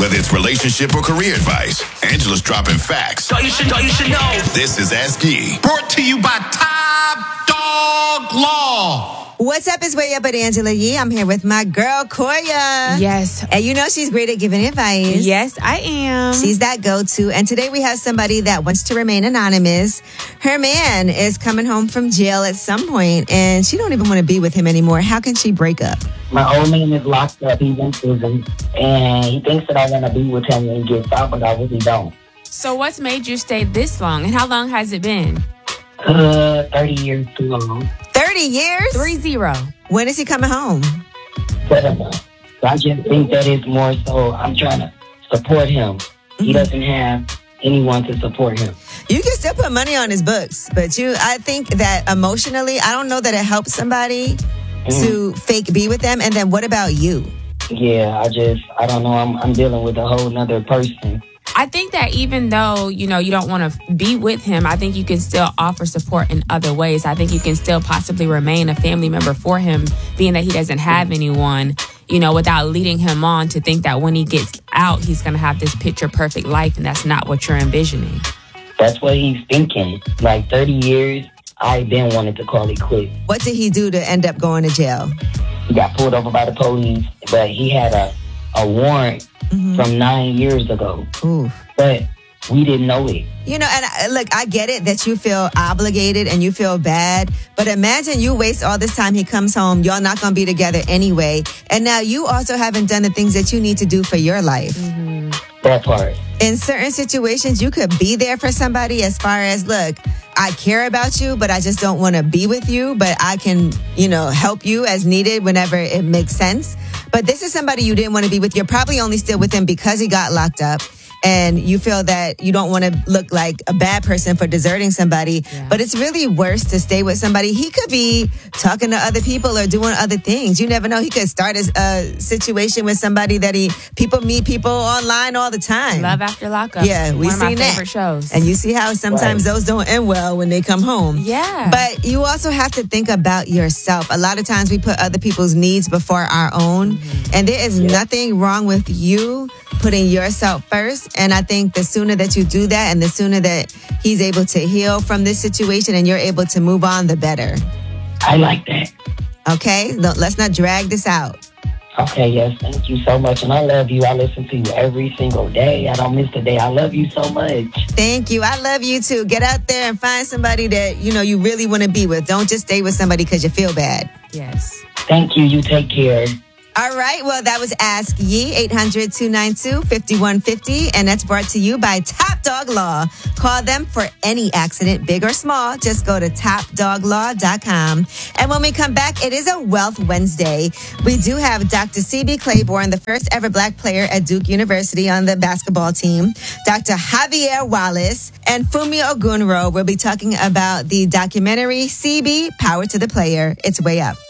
Whether it's relationship or career advice, Angela's dropping facts. Thought you should know. This is Ask Yee. Brought to you by Top Dog Law. What's up? It's Way Up with Angela Yee. I'm here with my girl, Koya. Yes. And you know she's great at giving advice. Yes, I am. She's that go-to. And today we have somebody that wants to remain anonymous. Her man is coming home from jail at some point, and she don't even want to be with him anymore. How can she break up? My old man is locked up. He's in prison, and he thinks that I want to be with him when he gets out, but I really don't. So what's made you stay this long, and how long has it been? 30 years too long. 30 years? 30. When is he coming home? 7 months. So I just think that it's more so I'm trying to support him. He doesn't have anyone to support him. You can still put money on his books, but I think that emotionally, I don't know that it helps somebody to fake be with them. And then what about you? Yeah, I don't know. I'm dealing with a whole nother person. I think that even though, you don't want to be with him, I think you can still offer support in other ways. I think you can still possibly remain a family member for him, being that he doesn't have anyone, without leading him on to think that when he gets out, he's going to have this picture perfect life. And that's not what you're envisioning. That's what he's thinking. Like 30 years, I then wanted to call it quits. What did he do to end up going to jail? He got pulled over by the police, but he had a warrant from 9 years ago. Ooh. But we didn't know it. And I get it that you feel obligated and you feel bad, but imagine you waste all this time. He comes home, y'all not going to be together anyway. And now you also haven't done the things that you need to do for your life. That part. In certain situations, you could be there for somebody as far as, look, I care about you, but I just don't want to be with you, but I can, help you as needed whenever it makes sense. But this is somebody you didn't want to be with. You're probably only still with him because he got locked up. And you feel that you don't want to look like a bad person for deserting somebody. Yeah. But it's really worse to stay with somebody. He could be talking to other people or doing other things. You never know. He could start a situation with somebody that people meet people online all the time. Love After Lockup. Yeah, we One of my seen that. favorite shows. And you see how sometimes those don't end well when they come home. Yeah. But you also have to think about yourself. A lot of times we put other people's needs before our own. And there is nothing wrong with you putting yourself first. And I think the sooner that you do that and the sooner that he's able to heal from this situation and you're able to move on, the better. I like that. Okay? Let's not drag this out. Okay, yes. Thank you so much. And I love you. I listen to you every single day. I don't miss a day. I love you so much. Thank you. I love you too. Get out there and find somebody that, you really want to be with. Don't just stay with somebody because you feel bad. Yes. Thank you. You take care. All right. Well, that was Ask Yee, 800-292-5150. And that's brought to you by Top Dog Law. Call them for any accident, big or small. Just go to topdoglaw.com. And when we come back, it is a Wealth Wednesday. We do have Dr. C.B. Claiborne, the first ever Black player at Duke University on the basketball team. Dr. Javier Wallace and Fumi Ogunro will be talking about the documentary CB, Power to the Player. It's Way Up.